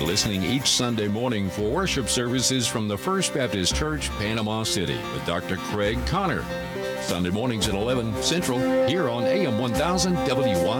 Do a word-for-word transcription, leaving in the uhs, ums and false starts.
listening each Sunday morning for worship services from the First Baptist Church, Panama City, with Doctor Craig Connor. Sunday mornings at eleven Central, here on A M one thousand W Y.